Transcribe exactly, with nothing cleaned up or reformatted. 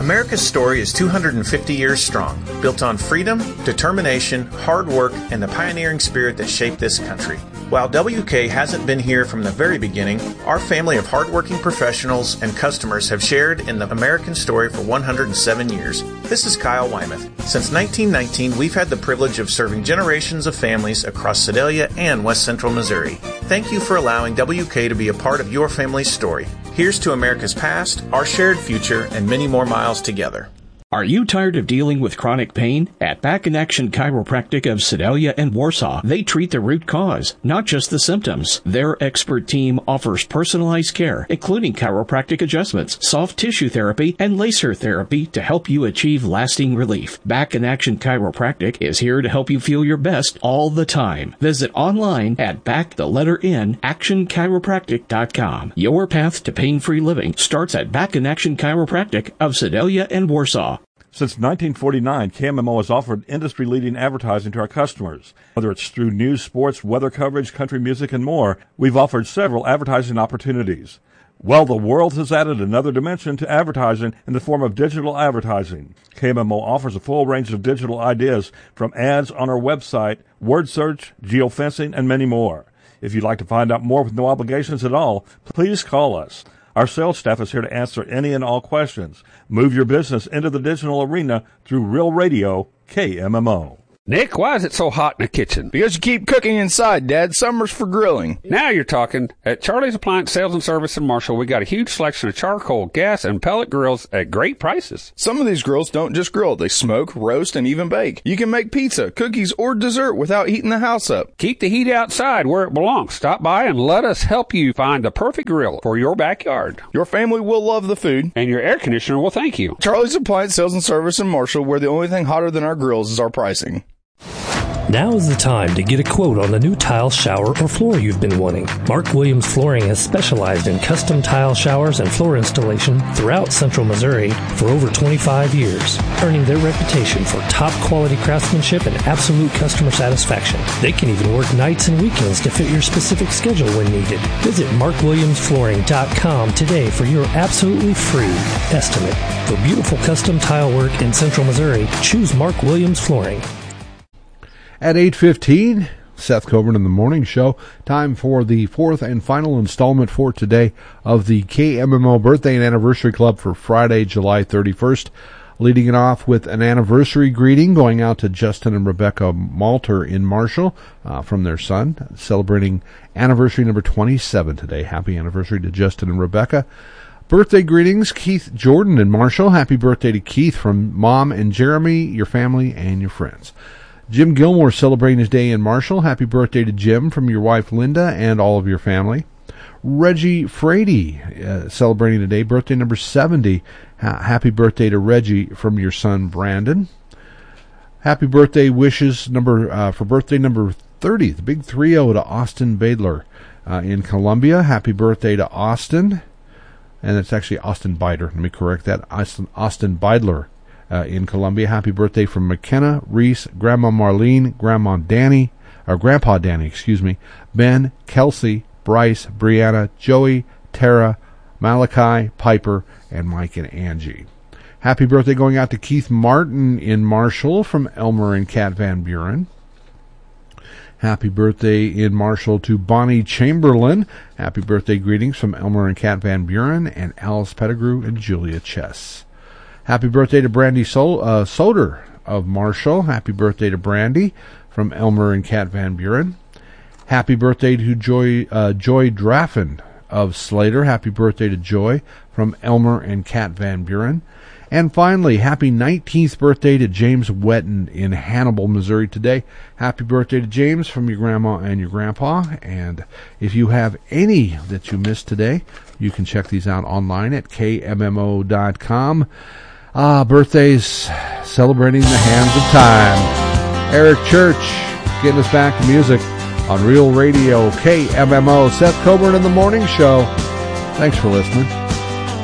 America's story is two hundred fifty years strong, built on freedom, determination, hard work, and the pioneering spirit that shaped this country. While W K hasn't been here from the very beginning, our family of hardworking professionals and customers have shared in the American story for one hundred seven years. This is Kyle Wymuth. Since nineteen nineteen, we've had the privilege of serving generations of families across Sedalia and West Central Missouri. Thank you for allowing W K to be a part of your family's story. Here's to America's past, our shared future, and many more miles together. Are you tired of dealing with chronic pain? At Back in Action Chiropractic of Sedalia and Warsaw, they treat the root cause, not just the symptoms. Their expert team offers personalized care, including chiropractic adjustments, soft tissue therapy, and laser therapy to help you achieve lasting relief. Back in Action Chiropractic is here to help you feel your best all the time. Visit online at back the letter N action chiropractic dot com. Your path to pain-free living starts at Back in Action Chiropractic of Sedalia and Warsaw. Since nineteen forty-nine, K M M O has offered industry-leading advertising to our customers. Whether it's through news, sports, weather coverage, country music, and more, we've offered several advertising opportunities. Well, the world has added another dimension to advertising in the form of digital advertising. K M M O offers a full range of digital ideas, from ads on our website, word search, geofencing, and many more. If you'd like to find out more with no obligations at all, please call us. Our sales staff is here to answer any and all questions. Move your business into the digital arena through Real Radio K M M O. Nick, why is it so hot in the kitchen? Because you keep cooking inside, Dad. Summer's for grilling. Now you're talking. At Charlie's Appliance Sales and Service in Marshall, we got a huge selection of charcoal, gas, and pellet grills at great prices. Some of these grills don't just grill. They smoke, roast, and even bake. You can make pizza, cookies, or dessert without heating the house up. Keep the heat outside where it belongs. Stop by and let us help you find the perfect grill for your backyard. Your family will love the food. And your air conditioner will thank you. Charlie's Appliance Sales and Service in Marshall, where the only thing hotter than our grills is our pricing. Now is the time to get a quote on the new tile, shower, or floor you've been wanting. Mark Williams Flooring has specialized in custom tile showers and floor installation throughout Central Missouri for over twenty-five years, earning their reputation for top-quality craftsmanship and absolute customer satisfaction. They can even work nights and weekends to fit your specific schedule when needed. Visit mark williams flooring dot com today for your absolutely free estimate. For beautiful custom tile work in Central Missouri, choose Mark Williams Flooring. At eight fifteen, Seth Coburn in the Morning Show. Time for the fourth and final installment for today of the K M M O Birthday and Anniversary Club for Friday, July thirty-first. Leading it off with an anniversary greeting going out to Justin and Rebecca Malter in Marshall uh, from their son, celebrating anniversary number twenty-seven today. Happy anniversary to Justin and Rebecca. Birthday greetings, Keith Jordan in Marshall. Happy birthday to Keith from Mom and Jeremy, your family, and your friends. Jim Gilmore celebrating his day in Marshall. Happy birthday to Jim from your wife Linda and all of your family. Reggie Frady uh, celebrating today, birthday number seventy. Ha- happy birthday to Reggie from your son Brandon. Happy birthday wishes number uh, for birthday number thirty, the big three oh to Austin Badler uh, in Columbia. Happy birthday to Austin. And it's actually Austin Bider. Let me correct that. Austin, Austin Bidler. Uh, in Columbia. Happy birthday from McKenna, Reese, Grandma Marlene, Grandma Danny, or Grandpa Danny, excuse me, Ben, Kelsey, Bryce, Brianna, Joey, Tara, Malachi, Piper, and Mike and Angie. Happy birthday going out to Keith Martin in Marshall from Elmer and Kat Van Buren. Happy birthday in Marshall to Bonnie Chamberlain. Happy birthday greetings from Elmer and Kat Van Buren and Alice Pettigrew and Julia Chess. Happy birthday to Brandy Sol- uh, Soder of Marshall. Happy birthday to Brandy from Elmer and Kat Van Buren. Happy birthday to Joy uh, Joy Draffen of Slater. Happy birthday to Joy from Elmer and Kat Van Buren. And finally, happy nineteenth birthday to James Wetton in Hannibal, Missouri today. Happy birthday to James from your grandma and your grandpa. And if you have any that you missed today, you can check these out online at K M M O dot com. Ah, birthdays celebrating the hands of time. Eric Church getting us back to music on Real Radio K M M O. Seth Coburn in the Morning Show. Thanks for listening.